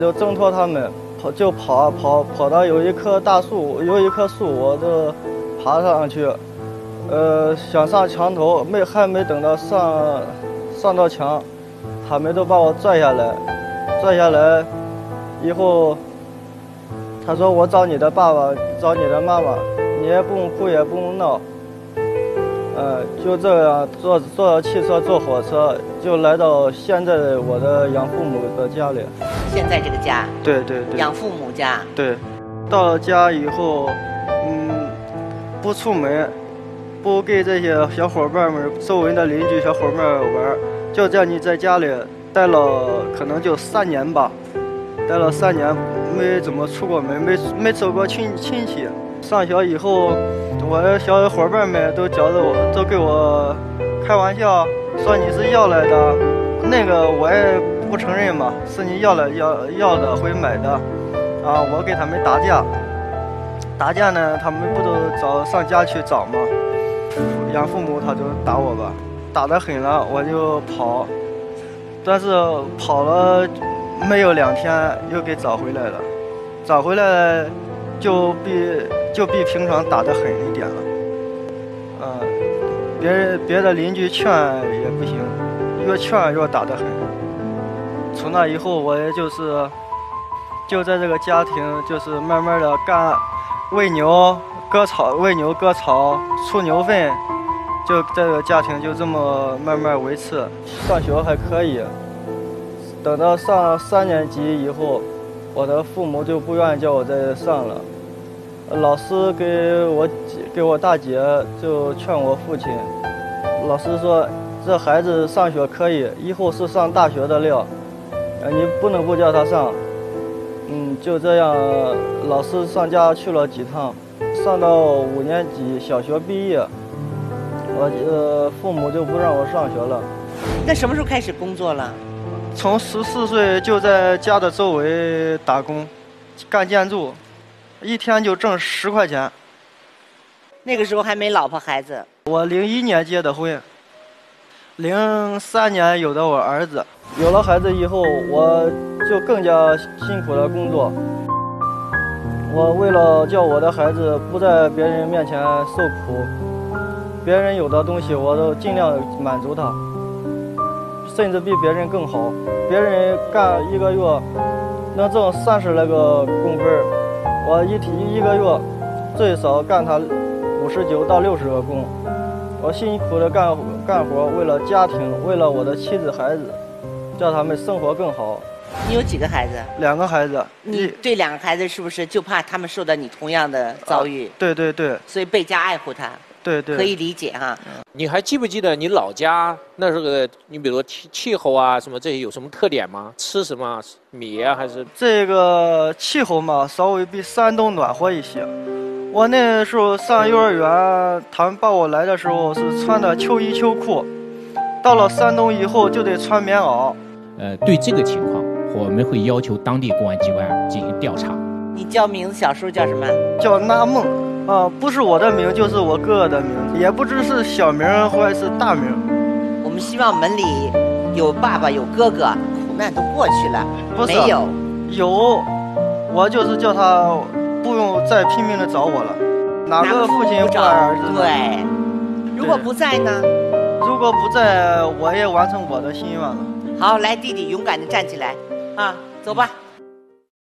就挣脱他们，跑到有一棵树，我就爬上去，想上墙头，还没等到上到墙，他们都把我拽下来以后，他说我找你的爸爸，找你的妈妈，你也不用哭也不用闹，就这样坐汽车坐火车就来到现在的我的养父母的家里。 现在这个家？ 对， 养父母家。 对，到了家以后，不出门，不给这些小伙伴们、周围的邻居小伙伴玩，就叫你在家里待了可能就3年吧，待了3年，没怎么出过门，没走过亲戚。上学以后，我的小伙伴们都都给我开玩笑，说你是要来的，那个我也不承认嘛，是你要的会买的，我给他们打架呢，他们不都上家去找吗？养父母他就打我吧，打得狠了，我就跑，但是跑了没有2天又给找回来了，找回来就比平常打得狠一点了，别的邻居劝也不行，越劝越打得狠。从那以后，我也就在这个家庭，就是慢慢的喂牛、割草、出牛粪，就这个家庭就这么慢慢维持。上学还可以，等到上3年级以后，我的父母就不愿意叫我再上了。老师给我大姐就劝我父亲，老师说这孩子上学可以，以后是上大学的料，你不能不叫他上。就这样，老师上家去了几趟，上到5年级小学毕业，我父母就不让我上学了。 那什么时候开始工作了？ 从14岁就在家的周围打工，干建筑，一天就挣10块钱。 那个时候还没老婆孩子。 我01年结的婚，03年有的我儿子。有了孩子以后，我就更加辛苦的工作。我为了叫我的孩子不在别人面前受苦，别人有的东西我都尽量满足他，甚至比别人更好。别人干1个月能挣30来个工分，我一个月最少干他59到60个工。我辛苦的干活，为了家庭，为了我的妻子孩子，叫他们生活更好。 你有几个孩子 ？2个孩子。 你对2个孩子是不是就怕他们受到你同样的遭遇？ 对， 所以倍加爱护他。 对， 可以理解哈。 你还记不记得你老家那时候你比如说气候啊什么这些有什么特点吗？吃什么米啊还是？ 这个气候嘛，稍微比山东暖和一些。我那时候上幼儿园，他们抱我来的时候是穿的秋衣秋裤，到了山东以后就得穿棉袄。 对这个情况，我们会要求当地公安机关进行调查。 你叫名字，小时候叫什么？ 叫纳梦，不是我的名，就是我哥哥的名，也不知是小名或者是大名。 我们希望门里有爸爸有哥哥，苦难都过去了。 不是， 没有， 有，我就是叫他不用再拼命的找我了。哪个父亲不爱儿子？ 对，如果不在呢？ 如果不在，我也完成我的心愿了。 好，来，弟弟勇敢的站起来，走吧。